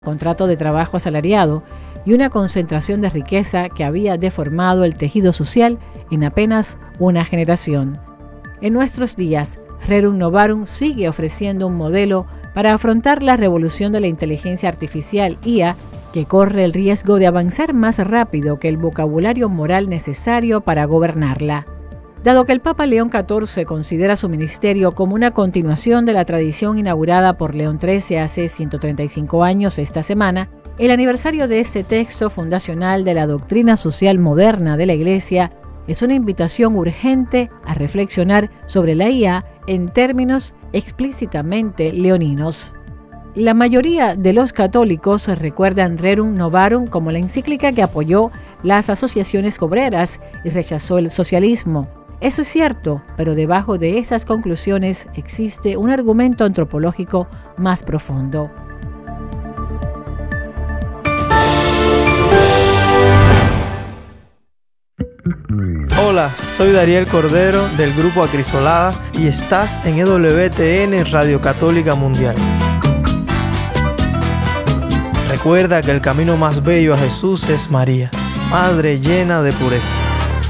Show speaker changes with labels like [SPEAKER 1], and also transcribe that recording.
[SPEAKER 1] contrato de trabajo asalariado y una concentración de riqueza que había deformado el tejido social en apenas una generación. En nuestros días, Rerum Novarum sigue ofreciendo un modelo para afrontar la revolución de la inteligencia artificial IA, que corre el riesgo de avanzar más rápido que el vocabulario moral necesario para gobernarla. Dado que el Papa León XIV considera su ministerio como una continuación de la tradición inaugurada por León XIII hace 135 años esta semana, el aniversario de este texto fundacional de la doctrina social moderna de la Iglesia es una invitación urgente a reflexionar sobre la IA en términos explícitamente leoninos. La mayoría de los católicos recuerdan Rerum Novarum como la encíclica que apoyó las asociaciones obreras y rechazó el socialismo. Eso es cierto, pero debajo de esas conclusiones existe un argumento antropológico más profundo.
[SPEAKER 2] Hola, soy Dariel Cordero del Grupo Acrisolada y estás en EWTN Radio Católica Mundial. Recuerda que el camino más bello a Jesús es María, Madre llena de pureza.